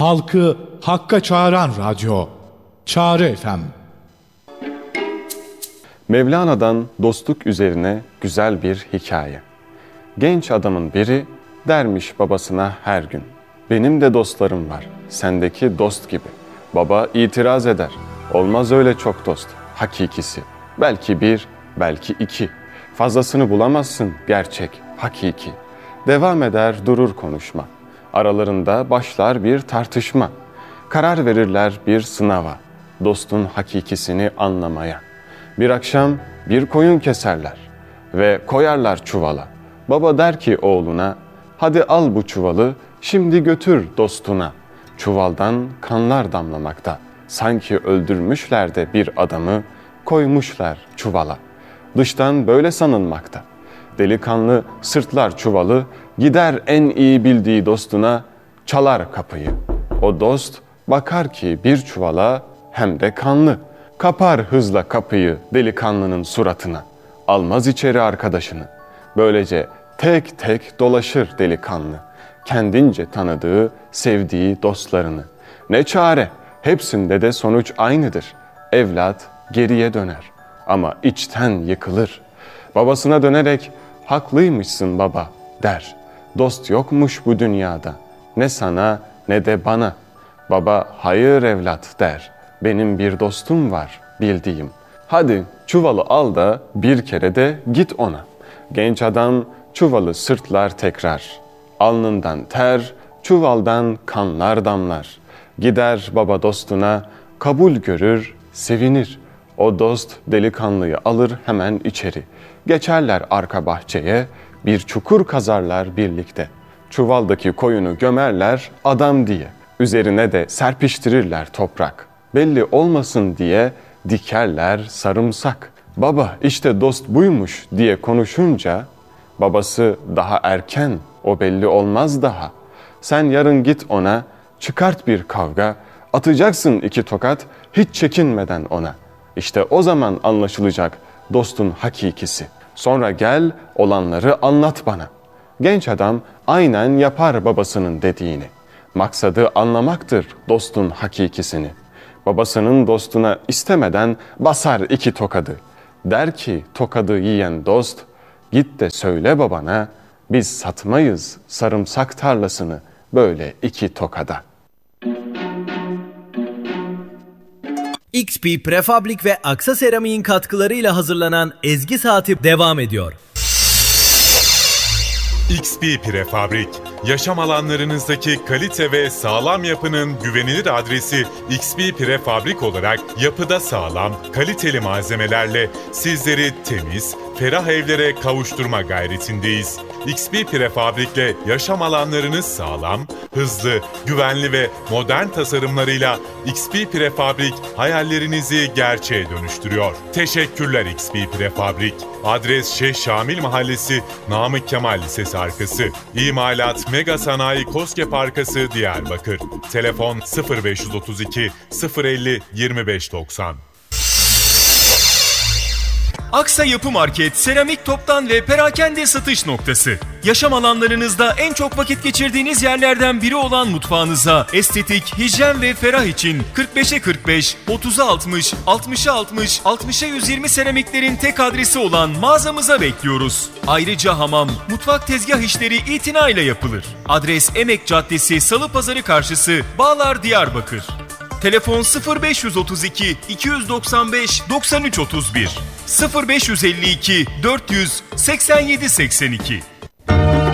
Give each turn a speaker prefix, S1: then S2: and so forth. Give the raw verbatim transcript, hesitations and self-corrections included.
S1: halkı hakka çağıran radyo, Çağrı F M.
S2: Mevlana'dan dostluk üzerine güzel bir hikaye. Genç adamın biri dermiş babasına her gün: benim de dostlarım var, sendeki dost gibi. Baba itiraz eder: olmaz öyle çok dost, hakikisi. Belki bir, belki iki. Fazlasını bulamazsın gerçek, hakiki. Devam eder durur konuşma. Aralarında başlar bir tartışma. Karar verirler bir sınava, dostun hakikisini anlamaya. Bir akşam bir koyun keserler ve koyarlar çuvala. Baba der ki oğluna: hadi al bu çuvalı, şimdi götür dostuna. Çuvaldan kanlar damlamakta. Sanki öldürmüşler de bir adamı, koymuşlar çuvala. Dıştan böyle sanılmakta. Delikanlı sırtlar çuvalı, gider en iyi bildiği dostuna, çalar kapıyı. O dost bakar ki bir çuvala, hem de kanlı. Kapar hızla kapıyı delikanlının suratına. Almaz içeri arkadaşını. Böylece tek tek dolaşır delikanlı, kendince tanıdığı, sevdiği dostlarını. Ne çare, hepsinde de sonuç aynıdır. Evlat geriye döner ama içten yıkılır. Babasına dönerek haklıymışsın baba der. Dost yokmuş bu dünyada, ne sana ne de bana. Baba hayır evlat der, benim bir dostum var bildiğim. Hadi çuvalı al da bir kere de git ona. Genç adam çuvalı sırtlar tekrar. Alnından ter, çuvaldan kanlar damlar. Gider baba dostuna, kabul görür, sevinir. O dost delikanlıyı alır hemen içeri. Geçerler arka bahçeye, bir çukur kazarlar birlikte. Çuvaldaki koyunu gömerler adam diye. Üzerine de serpiştirirler toprak. Belli olmasın diye dikerler sarımsak. Baba işte dost buymuş diye konuşunca, babası daha erken, o belli olmaz daha. Sen yarın git ona, çıkart bir kavga, atacaksın iki tokat, hiç çekinmeden ona. İşte o zaman anlaşılacak dostun hakikisi. Sonra gel olanları anlat bana. Genç adam aynen yapar babasının dediğini. Maksadı anlamaktır dostun hakikisini. Babasının dostuna istemeden basar iki tokadı. Der ki tokadı yiyen dost, git de söyle babana, biz satmayız sarımsak tarlasını böyle iki tokada.
S3: X P Prefabrik ve Aksa Seramik'in katkılarıyla hazırlanan Ezgi Saati devam ediyor.
S4: X P Prefabrik, yaşam alanlarınızdaki kalite ve sağlam yapının güvenilir adresi X P Prefabrik olarak yapıda sağlam, kaliteli malzemelerle sizleri temiz, ferah evlere kavuşturma gayretindeyiz. X P Prefabrik'le yaşam alanlarınız sağlam, hızlı, güvenli ve modern tasarımlarıyla X P Prefabrik hayallerinizi gerçeğe dönüştürüyor. Teşekkürler X P Prefabrik. Adres Şeyh Şamil Mahallesi, Namık Kemal Lisesi arkası. İmalat Mega Sanayi KOSGEB arkası Diyarbakır. Telefon sıfır beş otuz iki sıfır elli yirmi beş doksan.
S5: Aksa Yapı Market, seramik toptan ve perakende satış noktası. Yaşam alanlarınızda en çok vakit geçirdiğiniz yerlerden biri olan mutfağınıza estetik, hijyen ve ferah için kırk beşe kırk beş, otuza altmış, altmışa altmış, altmışa yüz yirmi seramiklerin tek adresi olan mağazamıza bekliyoruz. Ayrıca hamam, mutfak tezgah işleri itinayla yapılır. Adres Emek Caddesi, Salıpazarı karşısı, Bağlar, Diyarbakır. Telefon sıfır beş otuz iki iki doksan beş doksan üç otuz bir, sıfır beş elli iki dört yüz seksen yedi seksen iki.